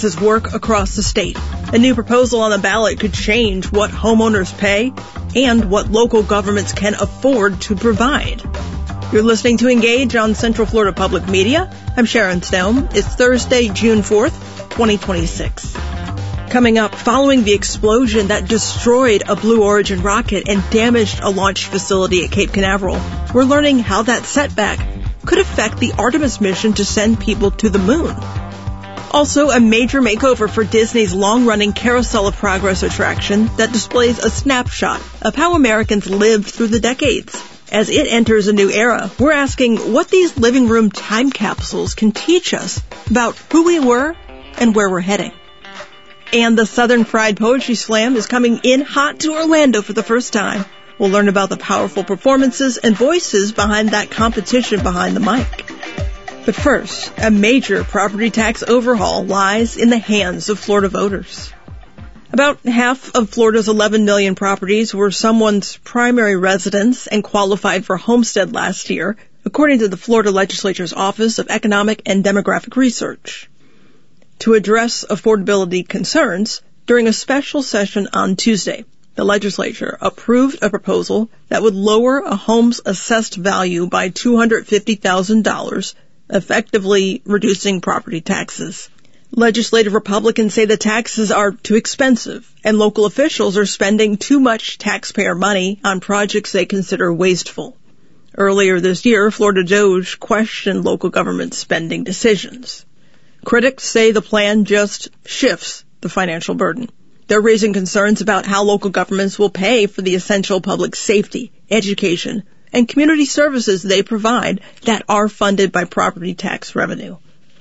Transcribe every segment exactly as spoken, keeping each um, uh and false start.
taxes work across the state. A new proposal on the ballot could change what homeowners pay and what local governments can afford to provide. You're listening to Engage on Central Florida Public Media. I'm Sharon Stone. It's Thursday, June fourth, twenty twenty-six. Coming up, following the explosion that destroyed a Blue Origin rocket and damaged a launch facility at Cape Canaveral, we're learning how that setback could affect the Artemis mission to send people to the moon. Also, a major makeover for Disney's long-running Carousel of Progress attraction that displays a snapshot of how Americans lived through the decades. As it enters a new era, we're asking what these living room time capsules can teach us about who we were and where we're heading. And the Southern Fried Poetry Slam is coming in hot to Orlando for the first time. We'll learn about the powerful performances and voices behind that competition behind the mic. But first, a major property tax overhaul lies in the hands of Florida voters. About half of Florida's eleven million properties were someone's primary residence and qualified for homestead last year, according to the Florida Legislature's Office of Economic and Demographic Research. To address affordability concerns, during a special session on Tuesday, the legislature approved a proposal that would lower a home's assessed value by two hundred fifty thousand dollars, effectively reducing property taxes. Legislative Republicans say the taxes are too expensive, and local officials are spending too much taxpayer money on projects they consider wasteful. Earlier this year, Florida Doge questioned local government spending decisions. Critics say the plan just shifts the financial burden. They're raising concerns about how local governments will pay for the essential public safety, education, and community services they provide that are funded by property tax revenue.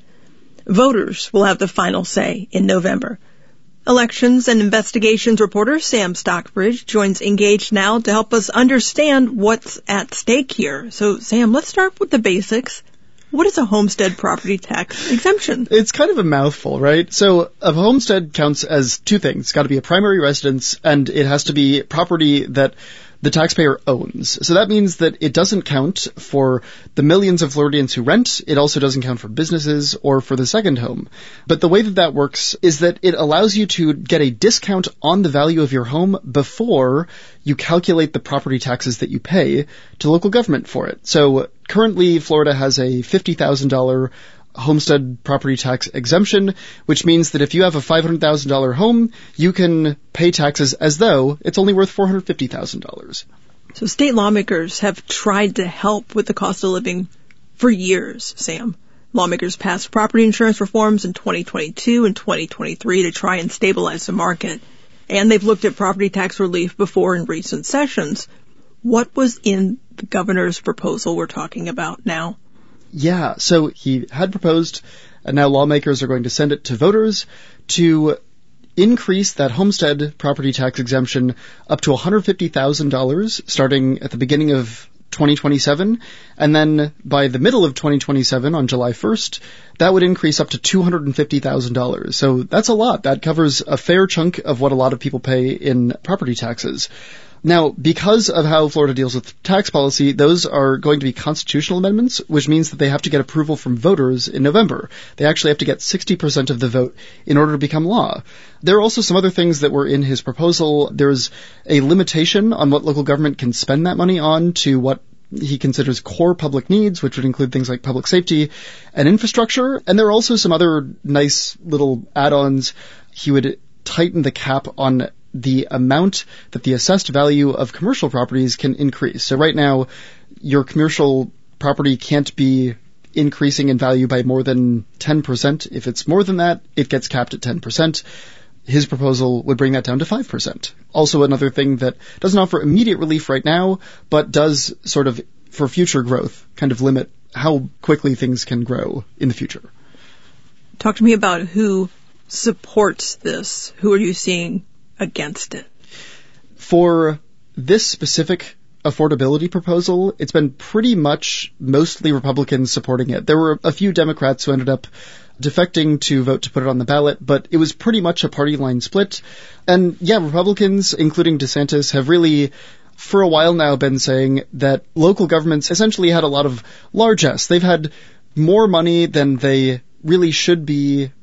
Voters will have the final say in November. Elections and investigations reporter Sam Stockbridge joins Engage now to help us understand what's at stake here. So, Sam, let's start with the basics. What is a homestead property tax exemption? It's kind of a mouthful, right? So a homestead counts as two things. It's got to be a primary residence, and it has to be property that the taxpayer owns. So that means that it doesn't count for the millions of Floridians who rent. It also doesn't count for businesses or for the second home. But the way that that works is that it allows you to get a discount on the value of your home before you calculate the property taxes that you pay to local government for it. So currently, Florida has a fifty thousand dollars homestead property tax exemption, which means that if you have a five hundred thousand dollars home, you can pay taxes as though it's only worth four hundred fifty thousand dollars. So state lawmakers have tried to help with the cost of living for years, Sam. Lawmakers passed property insurance reforms in twenty twenty-two and twenty twenty-three to try and stabilize the market. And they've looked at property tax relief before in recent sessions. What was in the governor's proposal we're talking about now? Yeah, so he had proposed, and now lawmakers are going to send it to voters to increase that homestead property tax exemption up to one hundred fifty thousand dollars starting at the beginning of twenty twenty-seven, and then by the middle of twenty twenty-seven, on July first, that would increase up to two hundred fifty thousand dollars. So that's a lot. That covers a fair chunk of what a lot of people pay in property taxes. Now, because of how Florida deals with tax policy, those are going to be constitutional amendments, which means that they have to get approval from voters in November. They actually have to get sixty percent of the vote in order to become law. There are also some other things that were in his proposal. There's a limitation on what local government can spend that money on to what he considers core public needs, which would include things like public safety and infrastructure. And there are also some other nice little add-ons. He would tighten the cap on the amount that the assessed value of commercial properties can increase. So right now, your commercial property can't be increasing in value by more than ten percent. If it's more than that, it gets capped at ten percent. His proposal would bring that down to five percent. Also another thing that doesn't offer immediate relief right now, but does sort of, for future growth, kind of limit how quickly things can grow in the future. Talk to me about who supports this. Who are you seeing against it? For this specific affordability proposal, it's been pretty much mostly Republicans supporting it. There were a few Democrats who ended up defecting to vote to put it on the ballot, but it was pretty much a party line split. And yeah, Republicans, including DeSantis, have really for a while now been saying that local governments essentially had a lot of largesse. They've had more money than they really should be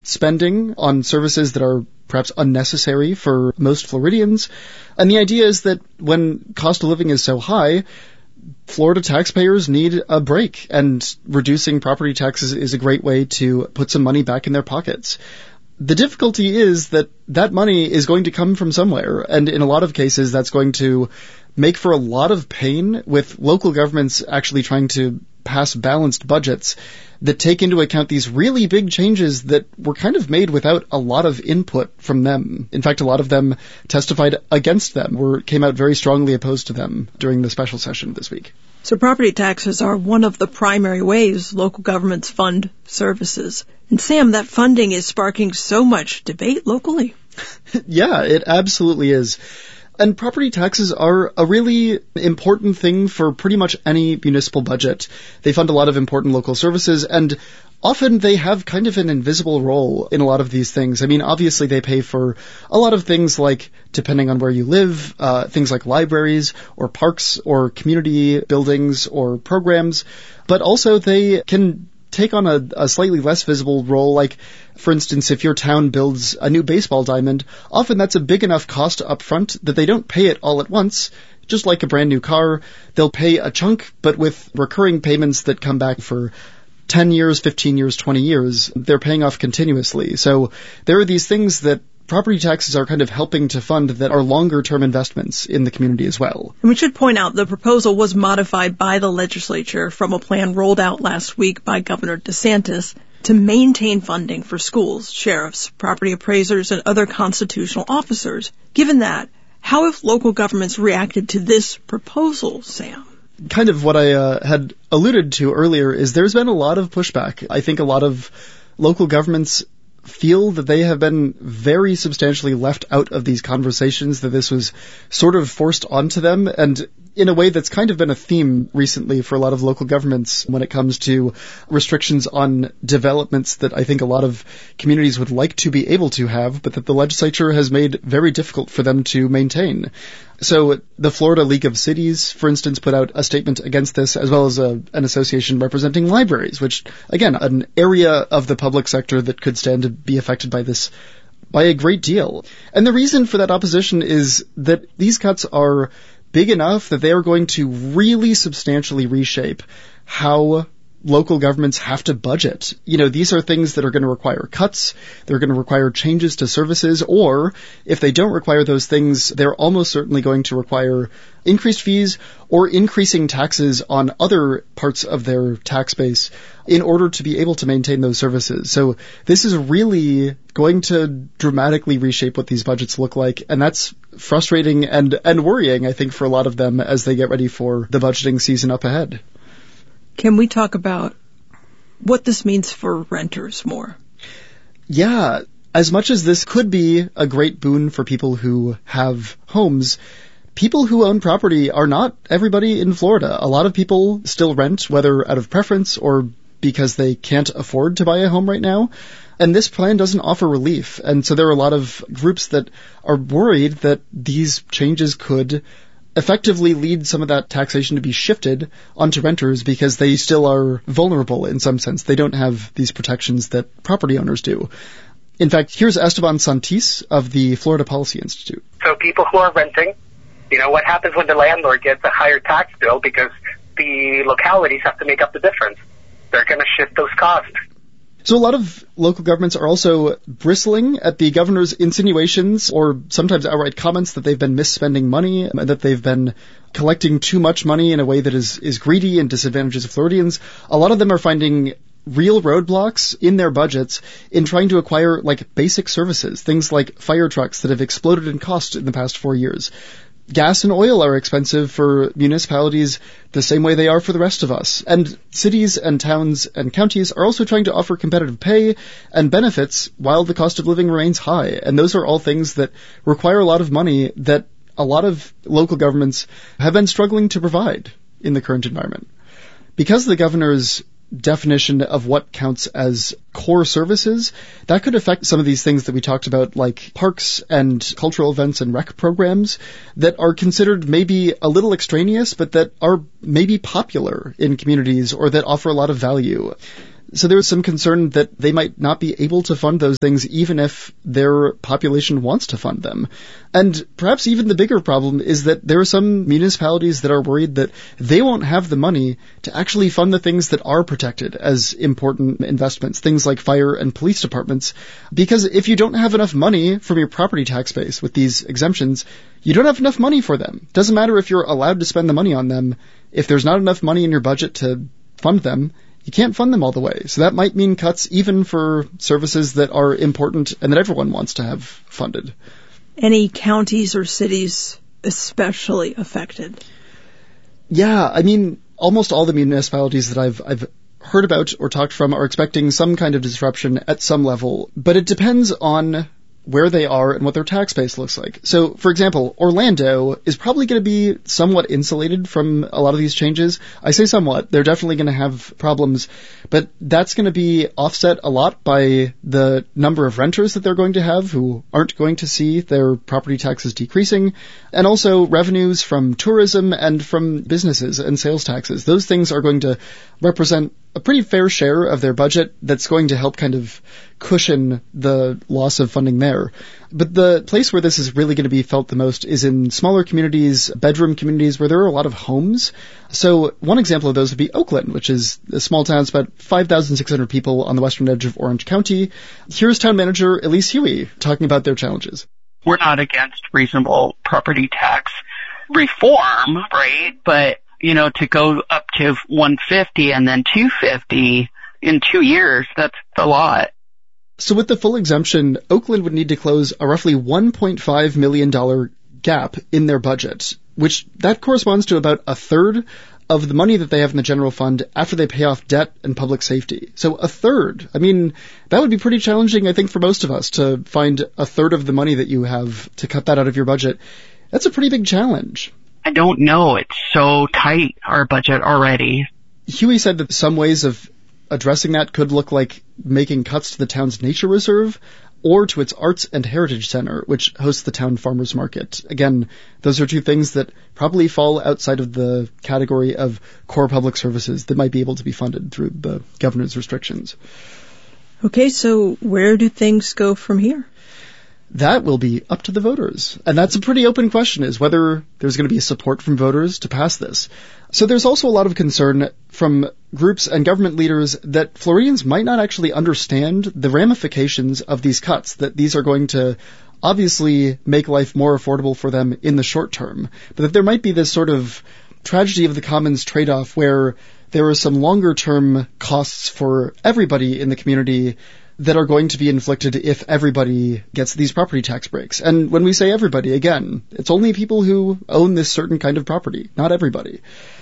spending on services that are perhaps unnecessary for most Floridians. And the idea is that when cost of living is so high, Florida taxpayers need a break, and reducing property taxes is a great way to put some money back in their pockets. The difficulty is that that money is going to come from somewhere, and in a lot of cases that's going to make for a lot of pain, with local governments actually trying to pass balanced budgets that take into account these really big changes that were kind of made without a lot of input from them. In fact, a lot of them testified against them, or came out very strongly opposed to them during the special session this week. So property taxes are one of the primary ways local governments fund services. And Sam, that funding is sparking so much debate locally. Yeah, it absolutely is. And property taxes are a really important thing for pretty much any municipal budget. They fund a lot of important local services, and often they have kind of an invisible role in a lot of these things. I mean, obviously they pay for a lot of things like, depending on where you live, uh, things like libraries or parks or community buildings or programs, but also they can take on a, a slightly less visible role. Like, for instance, if your town builds a new baseball diamond, often that's a big enough cost up front that they don't pay it all at once. Just like a brand new car, they'll pay a chunk, but with recurring payments that come back for ten years, fifteen years, twenty years, they're paying off continuously. So there are these things that property taxes are kind of helping to fund that are longer-term investments in the community as well. And we should point out the proposal was modified by the legislature from a plan rolled out last week by Governor DeSantis to maintain funding for schools, sheriffs, property appraisers, and other constitutional officers. Given that, how have local governments reacted to this proposal, Sam? Kind of what I uh, had alluded to earlier is there's been a lot of pushback. I think a lot of local governments feel that they have been very substantially left out of these conversations, that this was sort of forced onto them, and in a way that's kind of been a theme recently for a lot of local governments when it comes to restrictions on developments that I think a lot of communities would like to be able to have, but that the legislature has made very difficult for them to maintain. So the Florida League of Cities, for instance, put out a statement against this, as well as a, an association representing libraries, which, again, an area of the public sector that could stand to be affected by this by a great deal. And the reason for that opposition is that these cuts are big enough that they are going to really substantially reshape how local governments have to budget. You know, these are things that are going to require cuts, they're going to require changes to services, or if they don't require those things, they're almost certainly going to require increased fees or increasing taxes on other parts of their tax base in order to be able to maintain those services. So this is really going to dramatically reshape what these budgets look like, and that's frustrating and, and worrying, I think, for a lot of them as they get ready for the budgeting season up ahead. Can we talk about what this means for renters more? Yeah, as much as this could be a great boon for people who have homes, people who own property are not everybody in Florida. A lot of people still rent, whether out of preference or because they can't afford to buy a home right now. And this plan doesn't offer relief. And so there are a lot of groups that are worried that these changes could effectively lead some of that taxation to be shifted onto renters because they still are vulnerable in some sense. They don't have these protections that property owners do. In fact, here's Esteban Santis of the Florida Policy Institute. So people who are renting, you know, what happens when the landlord gets a higher tax bill because the localities have to make up the difference? They're going to shift those costs. So a lot of local governments are also bristling at the governor's insinuations or sometimes outright comments that they've been misspending money, and that they've been collecting too much money in a way that is, is greedy and disadvantages Floridians. A lot of them are finding real roadblocks in their budgets in trying to acquire like basic services, things like fire trucks that have exploded in cost in the past four years. Gas and oil are expensive for municipalities the same way they are for the rest of us. And cities and towns and counties are also trying to offer competitive pay and benefits while the cost of living remains high. And those are all things that require a lot of money that a lot of local governments have been struggling to provide in the current environment. Because the governor's definition of what counts as core services, that could affect some of these things that we talked about, like parks and cultural events and rec programs that are considered maybe a little extraneous, but that are maybe popular in communities or that offer a lot of value. So there was some concern that they might not be able to fund those things even if their population wants to fund them. And perhaps even the bigger problem is that there are some municipalities that are worried that they won't have the money to actually fund the things that are protected as important investments, things like fire and police departments. Because if you don't have enough money from your property tax base with these exemptions, you don't have enough money for them. Doesn't matter if you're allowed to spend the money on them. If there's not enough money in your budget to fund them, you can't fund them all the way. So that might mean cuts even for services that are important and that everyone wants to have funded. Any counties or cities especially affected? Yeah, I mean, almost all the municipalities that I've I've heard about or talked from are expecting some kind of disruption at some level, but it depends on where they are and what their tax base looks like. So, for example, Orlando is probably going to be somewhat insulated from a lot of these changes. I say somewhat. They're definitely going to have problems, but that's going to be offset a lot by the number of renters that they're going to have who aren't going to see their property taxes decreasing, and also revenues from tourism and from businesses and sales taxes. Those things are going to represent a pretty fair share of their budget that's going to help kind of cushion the loss of funding there. But the place where this is really going to be felt the most is in smaller communities, bedroom communities where there are a lot of homes. So one example of those would be Oakland, which is a small town. It's about five thousand six hundred people on the western edge of Orange County. Here's town manager Elise Huey talking about their challenges. We're not against reasonable property tax reform, right? But you know, to go up to one fifty and then two fifty in two years, that's a lot. So with the full exemption, Oakland would need to close a roughly one point five million dollars gap in their budget, which that corresponds to about a third of the money that they have in the general fund after they pay off debt and public safety. So a third. I mean, that would be pretty challenging, I think, for most of us to find a third of the money that you have to cut that out of your budget. That's a pretty big challenge. I don't know. It's so tight, our budget already. Huey said that some ways of addressing that could look like making cuts to the town's nature reserve or to its arts and heritage center, which hosts the town farmers market. Again, those are two things that probably fall outside of the category of core public services that might be able to be funded through the governor's restrictions. Okay, so where do things go from here? That will be up to the voters. And that's a pretty open question, is whether there's going to be support from voters to pass this. So there's also a lot of concern from groups and government leaders that Floridians might not actually understand the ramifications of these cuts, that these are going to obviously make life more affordable for them in the short term, but that there might be this sort of tragedy of the commons trade-off where there are some longer-term costs for everybody in the community that are going to be inflicted if everybody gets these property tax breaks. And when we say everybody, again, it's only people who own this certain kind of property, not everybody.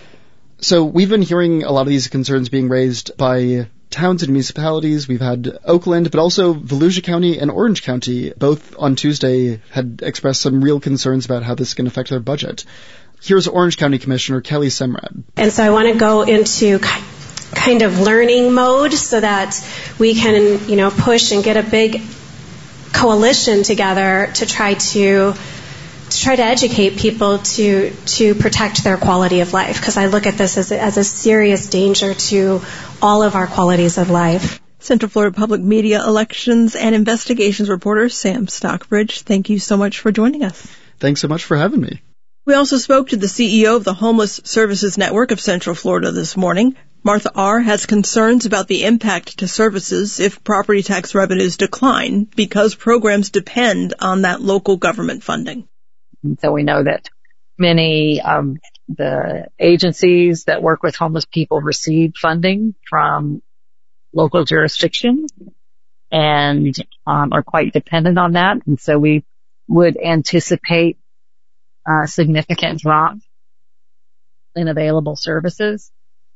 So we've been hearing a lot of these concerns being raised by towns and municipalities. We've had Oakland, but also Volusia County and Orange County, both on Tuesday, had expressed some real concerns about how this can affect their budget. Here's Orange County Commissioner Kelly Semrad. And so I want to go into kind of learning mode so that we can, you know, push and get a big coalition together to try to to try to educate people to to protect their quality of life, because I look at this as a, as a serious danger to all of our qualities of life. Central Florida Public Media elections and investigations reporter Sam Stockbridge, thank you so much for joining us. Thanks so much for having me. We also spoke to the C E O of the Homeless Services Network of Central Florida this morning. Martha R. has concerns about the impact to services if property tax revenues decline because programs depend on that local government funding. So we know that many of the agencies that work with homeless people receive funding from local jurisdictions and um, are quite dependent on that. And so we would anticipate a significant drop in available services,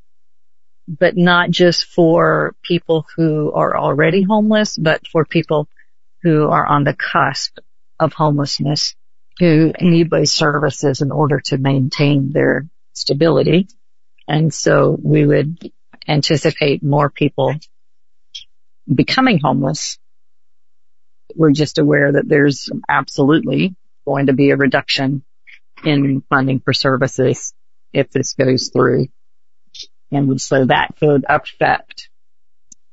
but not just for people who are already homeless, but for people who are on the cusp of homelessness, who need those services in order to maintain their stability. And so we would anticipate more people becoming homeless. We're just aware that there's absolutely going to be a reduction in funding for services if this goes through. And so that could affect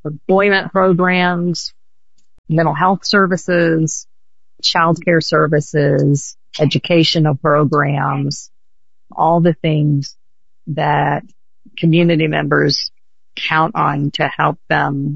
employment programs, mental health services, child care services, educational programs, all the things that community members count on to help them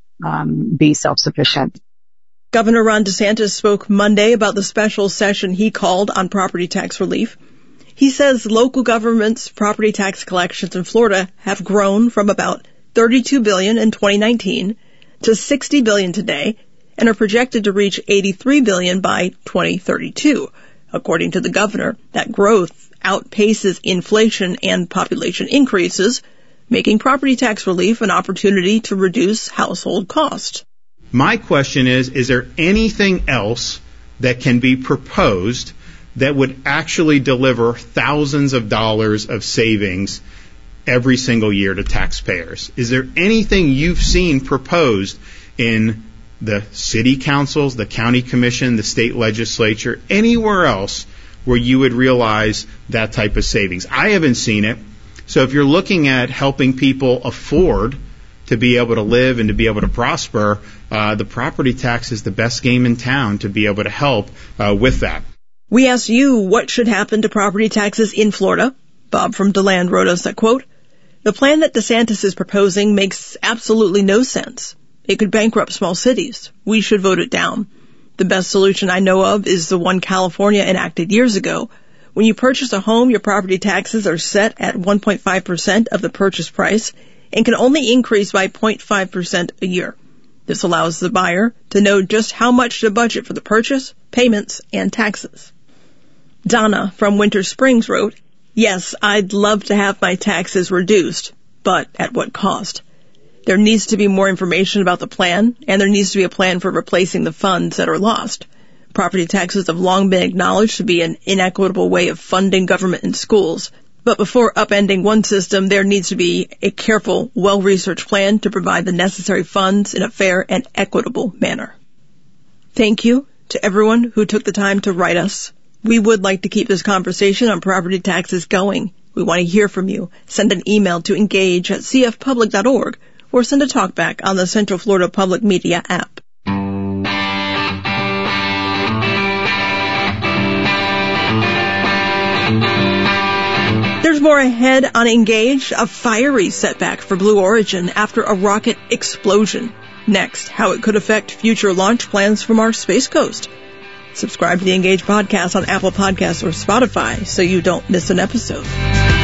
um, be self-sufficient. Governor Ron DeSantis spoke Monday about the special session he called on property tax relief. He says local government's property tax collections in Florida have grown from about thirty-two billion dollars in twenty nineteen to sixty billion dollars today and are projected to reach eighty-three billion dollars by twenty thirty-two. According to the governor, that growth outpaces inflation and population increases, making property tax relief an opportunity to reduce household costs. My question is, is there anything else that can be proposed that would actually deliver thousands of dollars of savings every single year to taxpayers? Is there anything you've seen proposed in the city councils, the county commission, the state legislature, anywhere else where you would realize that type of savings? I haven't seen it. So if you're looking at helping people afford to be able to live and to be able to prosper, uh, the property tax is the best game in town to be able to help uh, with that. We asked you what should happen to property taxes in Florida. Bob from DeLand wrote us that, quote, "The plan that DeSantis is proposing makes absolutely no sense. It could bankrupt small cities. We should vote it down. The best solution I know of is the one California enacted years ago. When you purchase a home, your property taxes are set at one point five percent of the purchase price and can only increase by zero point five percent a year. This allows the buyer to know just how much to budget for the purchase, payments, and taxes." Donna from Winter Springs wrote, "Yes, I'd love to have my taxes reduced, but at what cost? There needs to be more information about the plan, and there needs to be a plan for replacing the funds that are lost. Property taxes have long been acknowledged to be an inequitable way of funding government and schools. But before upending one system, there needs to be a careful, well-researched plan to provide the necessary funds in a fair and equitable manner." Thank you to everyone who took the time to write us. We would like to keep this conversation on property taxes going. We want to hear from you. Send an email to engage at c f public dot org or send a talkback on the Central Florida Public Media app. There's more ahead on Engage, a fiery setback for Blue Origin after a rocket explosion. Next, how it could affect future launch plans from our Space Coast. Subscribe to the Engage podcast on Apple Podcasts or Spotify so you don't miss an episode.